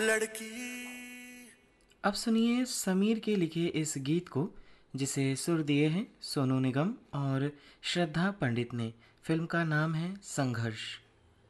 लड़की। अब सुनिए समीर के लिखे इस गीत को, जिसे सुर दिए हैं सोनू निगम और श्रद्धा पंडित ने। फिल्म का नाम है संघर्ष।